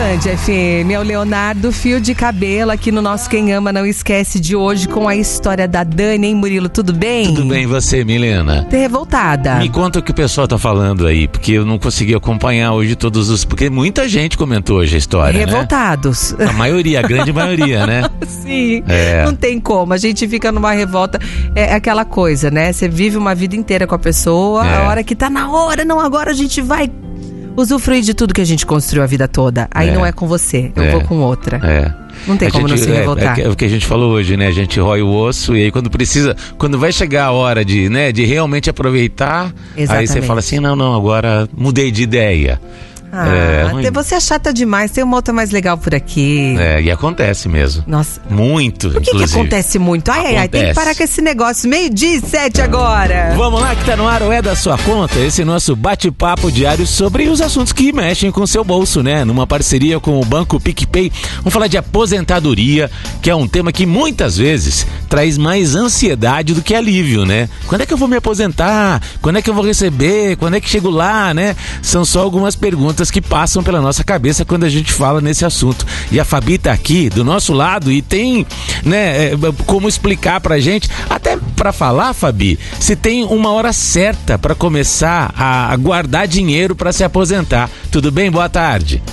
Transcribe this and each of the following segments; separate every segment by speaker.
Speaker 1: Band FM, é o Leonardo Fio de Cabelo aqui no nosso Quem Ama Não Esquece de hoje com a história da Dani, hein, Murilo? Tudo bem?
Speaker 2: Tudo bem, e você, Milena?
Speaker 1: Tô revoltada.
Speaker 2: Me conta o que o pessoal tá falando aí, porque eu não consegui acompanhar hoje todos os... Porque muita gente comentou hoje a história,
Speaker 1: Revoltados.
Speaker 2: Né? A maioria, a grande maioria, né?
Speaker 1: Sim, não tem como. A gente fica numa revolta. É aquela coisa, né? Você vive uma vida inteira com a pessoa, a hora que tá na hora, não, agora a gente vai usufruir de tudo que a gente construiu a vida toda. Aí não é com você, eu vou com outra. Não tem como não se revoltar.
Speaker 2: É o que a gente falou hoje, né? A gente rói o osso e aí quando vai chegar a hora de realmente aproveitar, aí você fala assim, não, agora mudei de ideia.
Speaker 1: Você é chata demais, tem uma outra mais legal por aqui.
Speaker 2: E acontece mesmo.
Speaker 1: Nossa.
Speaker 2: Muito,
Speaker 1: Por que acontece muito? Ai, tem que parar com esse negócio. 12:07 agora.
Speaker 2: Vamos lá que tá no ar o É da Sua Conta, esse nosso bate-papo diário sobre os assuntos que mexem com o seu bolso, né? Numa parceria com o Banco PicPay. Vamos falar de aposentadoria, que é um tema que muitas vezes traz mais ansiedade do que alívio, né? Quando é que eu vou me aposentar? Quando é que eu vou receber? Quando é que chego lá, né? São só algumas perguntas que passam pela nossa cabeça quando a gente fala nesse assunto. E a Fabi tá aqui do nosso lado e tem, né, como explicar pra gente, até pra falar, Fabi, se tem uma hora certa pra começar a guardar dinheiro pra se aposentar. Tudo bem? Boa tarde.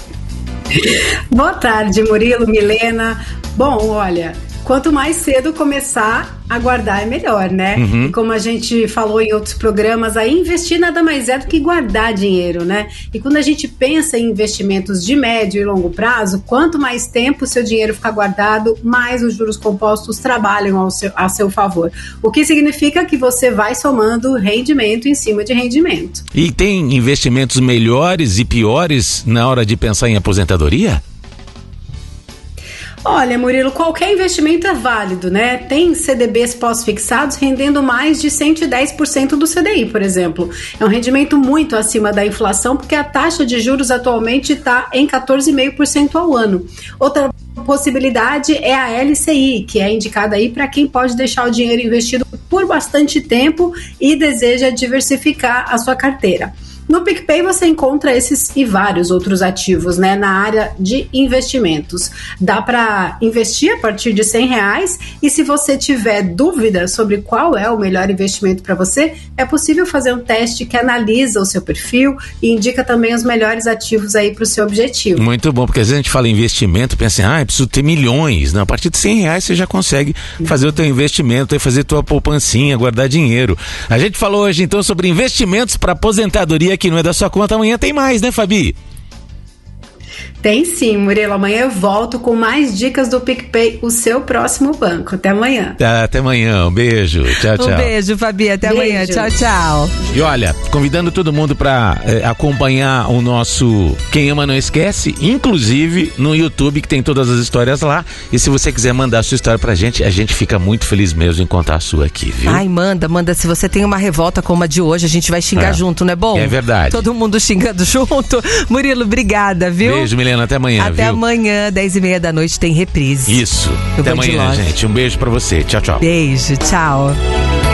Speaker 3: Boa tarde, Murilo, Milena. Bom, olha, quanto mais cedo começar a guardar é melhor, né? E como a gente falou em outros programas, aí investir nada mais é do que guardar dinheiro, né? E quando a gente pensa em investimentos de médio e longo prazo, quanto mais tempo o seu dinheiro ficar guardado, mais os juros compostos trabalham a seu favor. O que significa que você vai somando rendimento em cima de rendimento.
Speaker 2: E tem investimentos melhores e piores na hora de pensar em aposentadoria?
Speaker 3: Olha, Murilo, qualquer investimento é válido, né? Tem CDBs pós-fixados rendendo mais de 110% do CDI, por exemplo. É um rendimento muito acima da inflação, porque a taxa de juros atualmente está em 14,5% ao ano. Outra possibilidade é a LCI, que é indicada aí para quem pode deixar o dinheiro investido por bastante tempo e deseja diversificar a sua carteira. No PicPay você encontra esses e vários outros ativos, né, na área de investimentos. Dá para investir a partir de R$100 e se você tiver dúvida sobre qual é o melhor investimento para você, é possível fazer um teste que analisa o seu perfil e indica também os melhores ativos aí para o seu objetivo.
Speaker 2: Muito bom, porque às vezes a gente fala em investimento, pensa assim, preciso ter milhões. Não, a partir de R$100 você já consegue fazer o teu investimento, fazer tua poupancinha, guardar dinheiro. A gente falou hoje então sobre investimentos para aposentadoria que não é da sua conta, amanhã tem mais, né, Fabi?
Speaker 3: Tem sim, Murilo. Amanhã eu volto com mais dicas do PicPay, o seu próximo banco. Até amanhã.
Speaker 2: Até amanhã. Um beijo. Tchau, tchau.
Speaker 1: Um beijo, Fabi. Até amanhã. Tchau, tchau.
Speaker 2: E olha, convidando todo mundo para acompanhar o nosso Quem Ama Não Esquece, inclusive no YouTube, que tem todas as histórias lá. E se você quiser mandar a sua história pra gente, a gente fica muito feliz mesmo em contar a sua aqui, viu?
Speaker 1: Ai, manda. Se você tem uma revolta como a de hoje, a gente vai xingar junto, não é bom?
Speaker 2: É verdade.
Speaker 1: Todo mundo xingando junto. Murilo, obrigada, viu?
Speaker 2: Beijo, Milena. Até amanhã,
Speaker 1: Até
Speaker 2: viu?
Speaker 1: amanhã, 10:30 da noite, tem reprise.
Speaker 2: Isso. Até amanhã, gente. Um beijo pra você. Tchau, tchau.
Speaker 1: Beijo, tchau.